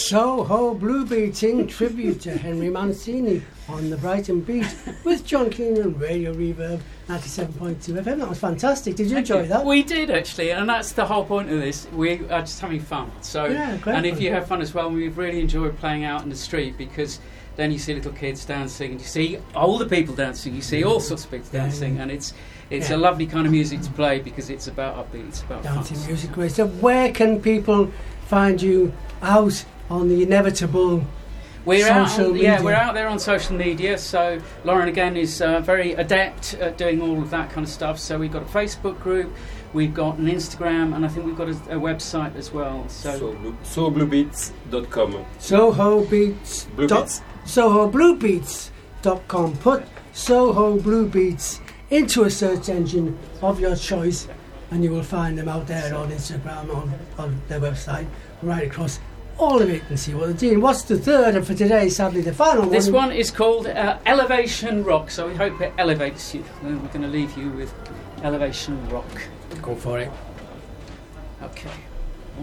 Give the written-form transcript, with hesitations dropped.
Soho Blue Beating tribute to Henry Mancini on the Brighton Beat with John Keenan, Radio Reverb 97.2 FM. That was fantastic. Did you enjoy that? We did, actually, and that's the whole point of this. We are just having fun. So, yeah, great and fun. if you have fun as well, we've really enjoyed playing out in the street, because then you see little kids dancing, and you see older people dancing, you see all sorts of people dancing, and it's a lovely kind of music to play, because it's about upbeat, it's about dancing fun. music. Great. So where can people find you out on the inevitable social media? We're out there on social media. So Lauren again is very adept at doing all of that kind of stuff. So we've got a Facebook group, we've got an Instagram, and I think we've got a website as well. SohoBluebeats.com. SohoBluebeats.com. Put Soho Blue Beats into a search engine of your choice, and you will find them out there on Instagram, on their website, right across all of it, and see what they're doing. What's the third, and for today, sadly, the final one? This one is called Elevation Rock, so we hope it elevates you. And we're going to leave you with Elevation Rock. Go for it. Okay.